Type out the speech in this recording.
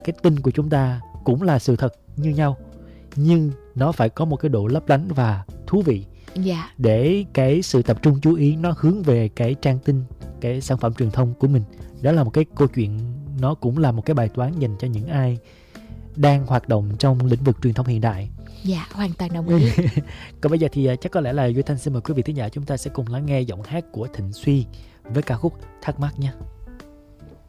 cái tin của chúng ta cũng là sự thật như nhau, nhưng nó phải có một cái độ lấp lánh và thú vị. Dạ. Để cái sự tập trung chú ý nó hướng về cái trang tin, cái sản phẩm truyền thông của mình. Đó là một cái câu chuyện, nó cũng là một cái bài toán dành cho những ai đang hoạt động trong lĩnh vực truyền thông hiện đại. Dạ, hoàn toàn đồng ý. Còn bây giờ thì chắc có lẽ là Duy Thanh xin mời quý vị thính giả chúng ta sẽ cùng lắng nghe giọng hát của Thịnh Suy với ca khúc Thắc Mắc nhé.